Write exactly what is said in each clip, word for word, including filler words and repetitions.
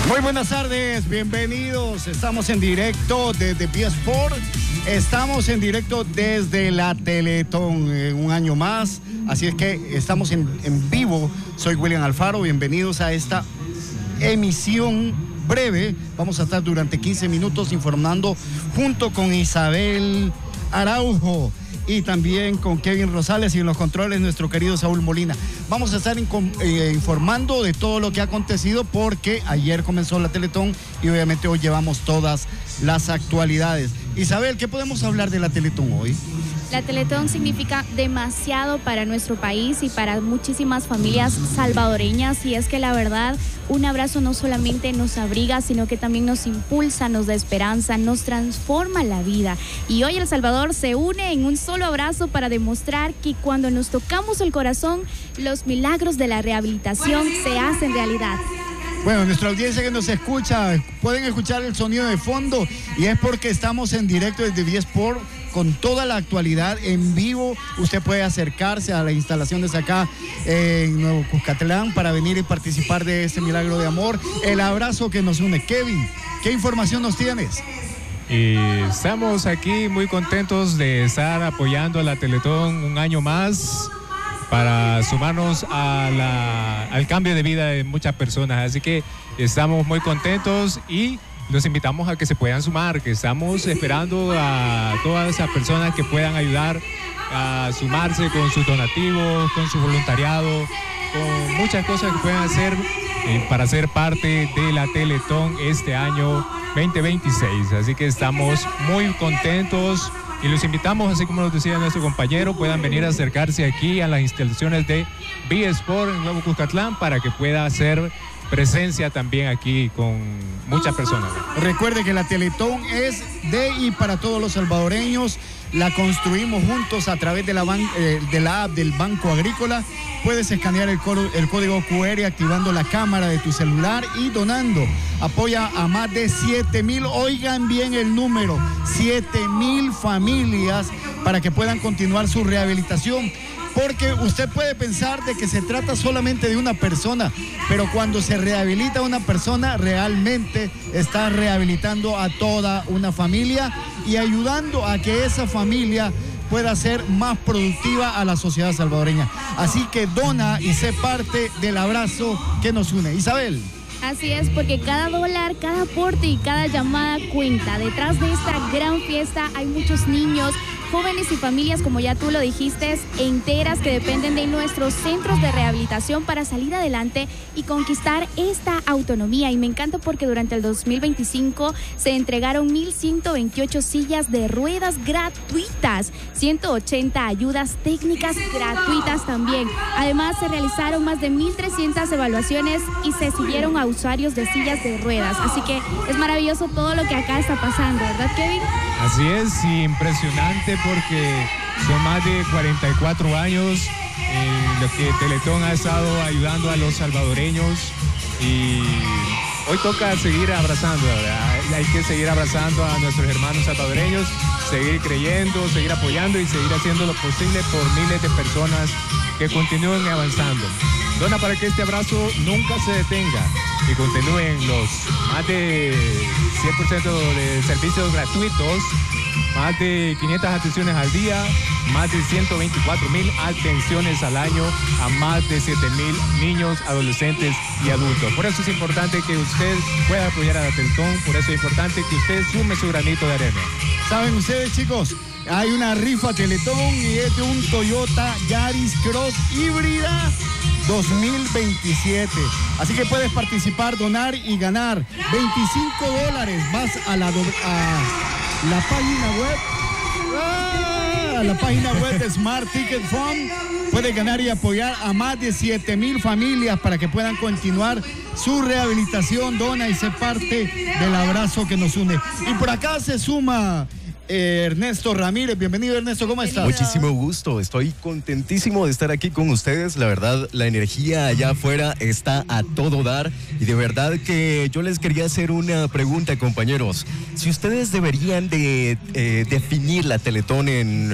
Muy buenas tardes, bienvenidos. Estamos en directo desde B Sport. Estamos en directo desde la Teletón, eh, un año más. Así es que estamos en, en vivo. Soy William Alfaro, bienvenidos a esta emisión breve. Vamos a estar durante quince minutos informando junto con Isabel Araujo y también con Kevin Rosales, y en los controles nuestro querido Saúl Molina. Vamos a estar in, eh, informando de todo lo que ha acontecido, porque ayer comenzó la Teletón y obviamente hoy llevamos todas las actualidades. Isabel, ¿qué podemos hablar de la Teletón hoy? La Teletón significa demasiado para nuestro país y para muchísimas familias salvadoreñas, y es que la verdad, un abrazo no solamente nos abriga, sino que también nos impulsa, nos da esperanza, nos transforma la vida. Y hoy El Salvador se une en un solo abrazo para demostrar que cuando nos tocamos el corazón, los milagros de la rehabilitación se hacen realidad. Bueno, nuestra audiencia que nos escucha, pueden escuchar el sonido de fondo, y es porque estamos en directo desde B Sport con toda la actualidad en vivo. Usted puede acercarse a las instalaciones acá en Nuevo Cuscatlán para venir y participar de este milagro de amor, el abrazo que nos une. Kevin, ¿qué información nos tienes? Y estamos aquí muy contentos de estar apoyando a la Teletón un año más, para sumarnos a la, al cambio de vida de muchas personas. Así que estamos muy contentos y los invitamos a que se puedan sumar, que estamos esperando a todas esas personas que puedan ayudar a sumarse con sus donativos, con su voluntariado, con muchas cosas que puedan hacer eh, para ser parte de la Teletón este año veinte veintiséis. Así que estamos muy contentos. Y los invitamos, así como nos decía nuestro compañero, puedan venir a acercarse aquí a las instalaciones de B Sport en Nuevo Cuscatlán para que pueda hacer presencia también aquí con muchas personas. Recuerde que la Teletón es de y para todos los salvadoreños. La construimos juntos a través de la, ban eh, de la app del Banco Agrícola. Puedes escanear el, el código cu erre activando la cámara de tu celular y donando. Apoya a más de siete mil, oigan bien el número, siete mil familias para que puedan continuar su rehabilitación. Porque usted puede pensar de que se trata solamente de una persona, pero cuando se rehabilita a una persona, realmente está rehabilitando a toda una familia y ayudando a que esa familia pueda ser más productiva a la sociedad salvadoreña. Así que dona y sé parte del abrazo que nos une. Isabel. Así es, porque cada dólar, cada aporte y cada llamada cuenta. Detrás de esta gran fiesta hay muchos niños, jóvenes y familias, como ya tú lo dijiste, enteras, que dependen de nuestros centros de rehabilitación para salir adelante y conquistar esta autonomía. Y me encanta porque durante el dos mil veinticinco se entregaron mil ciento veintiocho sillas de ruedas gratuitas, ciento ochenta ayudas técnicas gratuitas también. Además, se realizaron más de mil trescientas evaluaciones y se siguieron a usuarios de sillas de ruedas. Así que es maravilloso todo lo que acá está pasando, ¿verdad, Kevin? Así es, impresionante, porque son más de cuarenta y cuatro años en los que Teletón ha estado ayudando a los salvadoreños, y hoy toca seguir abrazando, ¿verdad? Hay que seguir abrazando a nuestros hermanos salvadoreños, seguir creyendo, seguir apoyando y seguir haciendo lo posible por miles de personas que continúen avanzando. Dona para que este abrazo nunca se detenga y continúen los más de cien por ciento de servicios gratuitos, más de quinientas atenciones al día, más de ciento veinticuatro mil atenciones al año a más de siete mil niños, adolescentes y adultos. Por eso es importante que usted pueda apoyar a la Teletón, por eso es importante que usted sume su granito de arena. ¿Saben ustedes, chicos? Hay una rifa Teletón y es de un Toyota Yaris Cross híbrida dos mil veintisiete. Así que puedes participar, donar y ganar veinticinco dólares. Vas a la, a la página web, ¡ah! a la página web de Smart Ticket Fund. Puedes ganar y apoyar a más de siete mil familias para que puedan continuar su rehabilitación. Dona y sé parte del abrazo que nos une. Y por acá se suma Ernesto Ramírez. Bienvenido, Ernesto, ¿cómo estás? Muchísimo gusto, estoy contentísimo de estar aquí con ustedes. La verdad, la energía allá afuera está a todo dar, y de verdad que yo les quería hacer una pregunta, compañeros. Si ustedes deberían de eh, definir la Teletón en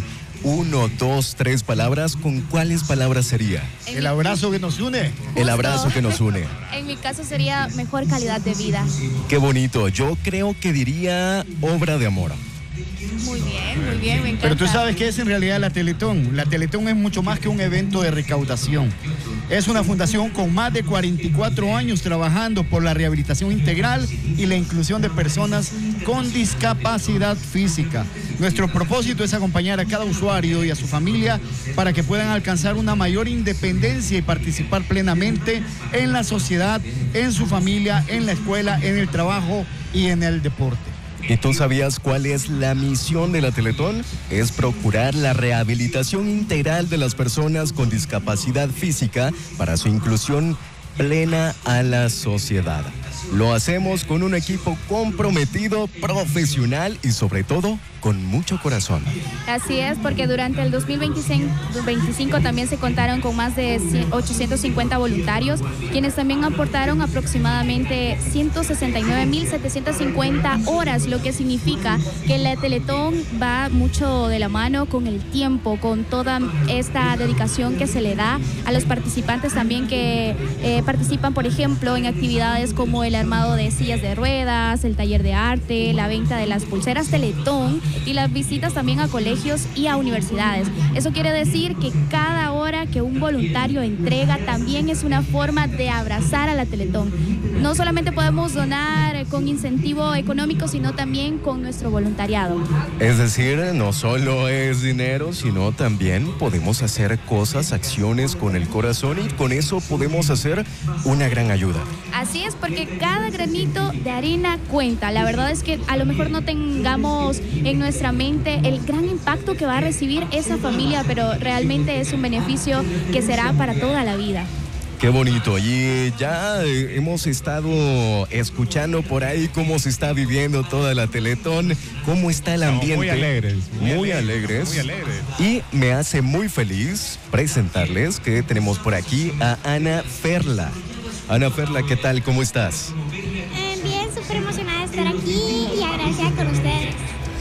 uno, dos, tres palabras, ¿con cuáles palabras sería? El abrazo que nos une. El abrazo que nos une. En mi caso sería mejor calidad de vida. Qué bonito. Yo creo que diría obra de amor. Muy bien, muy bien, me encanta. Pero tú sabes qué es en realidad la Teletón. La Teletón es mucho más que un evento de recaudación. Es una fundación con más de cuarenta y cuatro años trabajando por la rehabilitación integral y la inclusión de personas con discapacidad física. Nuestro propósito es acompañar a cada usuario y a su familia para que puedan alcanzar una mayor independencia y participar plenamente en la sociedad, en su familia, en la escuela, en el trabajo y en el deporte. ¿Y tú sabías cuál es la misión de la Teletón? Es procurar la rehabilitación integral de las personas con discapacidad física para su inclusión plena a la sociedad. Lo hacemos con un equipo comprometido, profesional y sobre todo con mucho corazón. Así es, porque durante el dos mil veinticinco también se contaron con más de ochocientos cincuenta voluntarios, quienes también aportaron aproximadamente ciento sesenta y nueve mil setecientos cincuenta horas, lo que significa que la Teletón va mucho de la mano con el tiempo, con toda esta dedicación que se le da a los participantes también que eh, participan, por ejemplo, en actividades como el armado de sillas de ruedas, el taller de arte, la venta de las pulseras Teletón y las visitas también a colegios y a universidades. Eso quiere decir que cada hora que un voluntario entrega también es una forma de abrazar a la Teletón. No solamente podemos donar con incentivo económico, sino también con nuestro voluntariado. Es decir, no solo es dinero, sino también podemos hacer cosas, acciones con el corazón y con eso podemos hacer una gran ayuda. Así es, porque cada granito de arena cuenta. La verdad es que a lo mejor no tengamos en nuestra mente el gran impacto que va a recibir esa familia, pero realmente es un beneficio que será para toda la vida. Qué bonito. Y ya eh, hemos estado escuchando por ahí cómo se está viviendo toda la Teletón, cómo está el ambiente. No, muy alegres. Muy, Muy alegres. Muy alegres. Y me hace muy feliz presentarles que tenemos por aquí a Ana Ferla. Ana Ferla, ¿qué tal? ¿Cómo estás? Eh, bien, súper emocionada de estar aquí y agradecida con ustedes.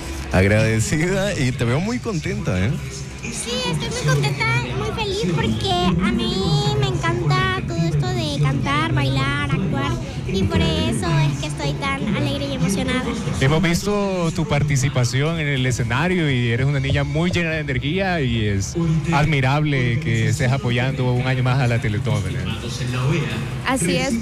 Agradecida y te veo muy contenta, ¿eh? Sí, estoy muy contenta, muy feliz porque a mí me encanta todo esto de cantar, bailar, actuar y por eso es que estoy tan alegre y emocionada. Hemos visto tu participación en el escenario y eres una niña muy llena de energía y es admirable que estés apoyando un año más a la Teletón, ¿verdad? Así es.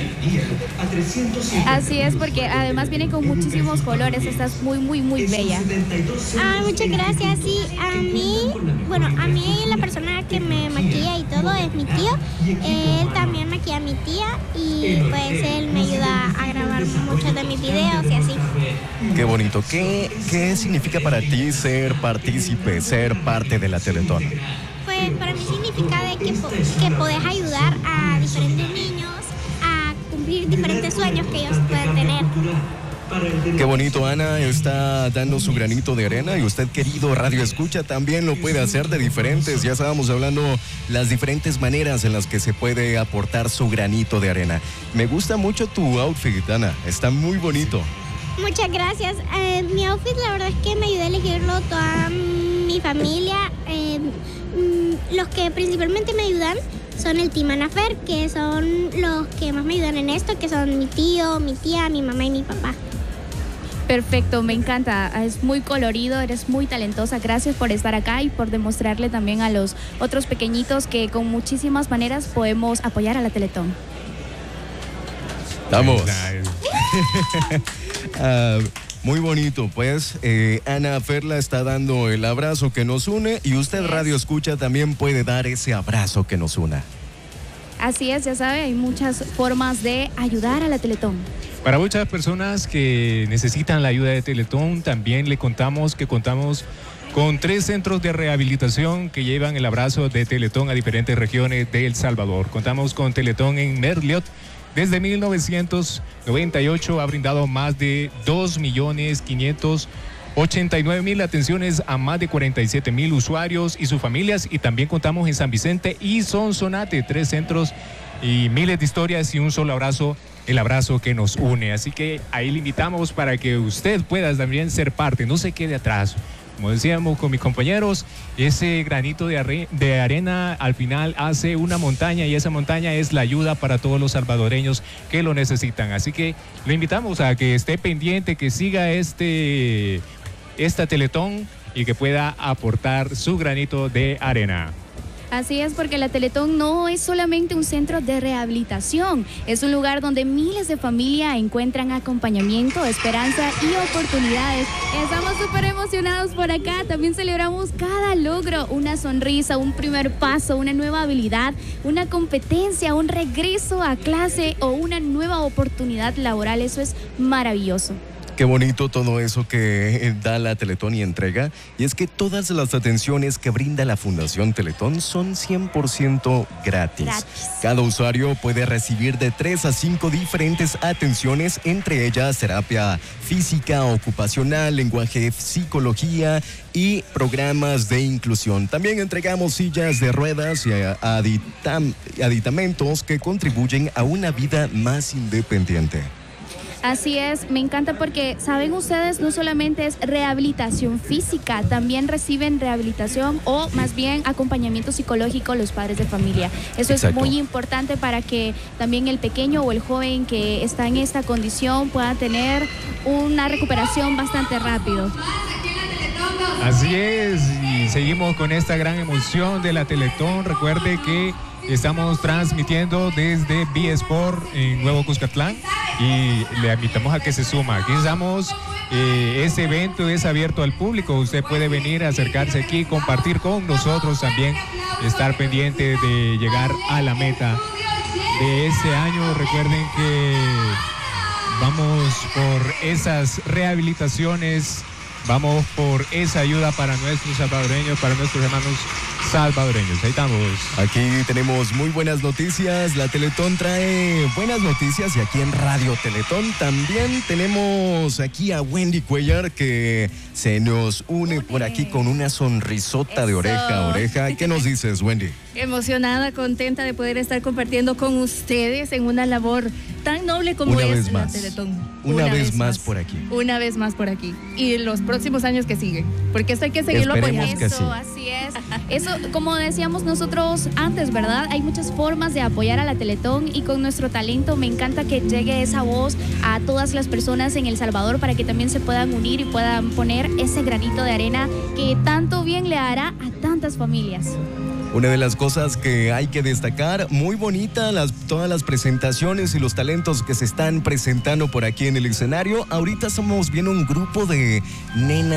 Así es, porque además viene con muchísimos colores. Estás muy, muy, muy bella. Ah, muchas gracias. Sí, a mí, bueno, a mí la persona que me maquilla y todo es mi tío. Él también maquilla a mi tía y pues él me ayuda a grabar muchos de mis videos y así. Qué bonito. ¿Qué, qué significa para ti ser partícipe, ser parte de la Teletón? Pues para mí significa de que, que podés ayudar a diferentes niños a cumplir diferentes sueños que ellos pueden tener. Qué bonito, Ana está dando su granito de arena y usted, querido Radio Escucha, también lo puede hacer de diferentes. Ya estábamos hablando las diferentes maneras en las que se puede aportar su granito de arena. Me gusta mucho tu outfit, Ana, está muy bonito. Muchas gracias. Eh, mi outfit la verdad es que me ayudó a elegirlo toda mi familia. Eh, los que principalmente me ayudan son el Team Ana Fer, que son los que más me ayudan en esto, que son mi tío, mi tía, mi mamá y mi papá. Perfecto, me encanta, es muy colorido, eres muy talentosa, gracias por estar acá y por demostrarle también a los otros pequeñitos que con muchísimas maneras podemos apoyar a la Teletón. Vamos. uh, muy bonito, pues eh, Ana Ferla está dando el abrazo que nos une y usted, Radio Escucha, también puede dar ese abrazo que nos una. Así es, ya sabe, hay muchas formas de ayudar a la Teletón. Para muchas personas que necesitan la ayuda de Teletón, también le contamos que contamos con tres centros de rehabilitación que llevan el abrazo de Teletón a diferentes regiones de El Salvador. Contamos con Teletón en Merliot. Desde mil novecientos noventa y ocho ha brindado más de dos millones quinientos ochenta y nueve mil atenciones a más de cuarenta y siete mil usuarios y sus familias. Y también contamos en San Vicente y Sonsonate, tres centros y miles de historias y un solo abrazo, el abrazo que nos une. Así que ahí le invitamos para que usted pueda también ser parte, no se quede atrás. como decíamos con mis compañeros, ese granito de, arre de arena al final hace una montaña y esa montaña es la ayuda para todos los salvadoreños que lo necesitan. Así que lo invitamos a que esté pendiente, que siga este, esta Teletón y que pueda aportar su granito de arena. Así es, porque la Teletón no es solamente un centro de rehabilitación, es un lugar donde miles de familias encuentran acompañamiento, esperanza y oportunidades. Estamos súper emocionados por acá, también celebramos cada logro, una sonrisa, un primer paso, una nueva habilidad, una competencia, un regreso a clase o una nueva oportunidad laboral. Eso es maravilloso. Qué bonito todo eso que da la Teletón y entrega. Y es que todas las atenciones que brinda la Fundación Teletón son cien por ciento gratis. Gratis. Cada usuario puede recibir de tres a cinco diferentes atenciones, entre ellas terapia física, ocupacional, lenguaje, psicología y programas de inclusión. También entregamos sillas de ruedas y aditam- aditamentos que contribuyen a una vida más independiente. Así es, me encanta porque, saben ustedes, no solamente es rehabilitación física, también reciben rehabilitación o más bien acompañamiento psicológico los padres de familia. Eso Exacto. es muy importante para que también el pequeño o el joven que está en esta condición pueda tener una recuperación bastante rápido. Así es, y seguimos con esta gran emoción de la Teletón. Recuerde que estamos transmitiendo desde B Sport en Nuevo Cuscatlán y le invitamos a que se suma. Aquí estamos, eh, este evento es abierto al público. Usted puede venir a acercarse aquí, compartir con nosotros también, estar pendiente de llegar a la meta de este año. Recuerden que vamos por esas rehabilitaciones, vamos por esa ayuda para nuestros salvadoreños, para nuestros hermanos salvadoreños. Ahí estamos. Aquí tenemos muy buenas noticias. La Teletón trae buenas noticias y aquí en Radio Teletón también tenemos aquí a Wendy Cuellar, que se nos une por aquí con una sonrisota de Eso. oreja a oreja. ¿Qué nos dices, Wendy? Emocionada, contenta de poder estar compartiendo con ustedes en una labor tan noble como Una es vez la más. Teletón. Una vez más por aquí. Una vez más por aquí. Y los próximos años que siguen. Porque esto hay que seguirlo Esperemos apoyando. que Eso, sí. así es. Eso, como decíamos nosotros antes, ¿verdad? Hay muchas formas de apoyar a la Teletón y con nuestro talento me encanta que llegue esa voz a todas las personas en El Salvador para que también se puedan unir y puedan poner ese granito de arena que tanto bien le hará a tantas familias. Una de las cosas que hay que destacar, muy bonita las, todas las presentaciones y los talentos que se están presentando por aquí en el escenario. Ahorita estamos viendo un grupo de nenas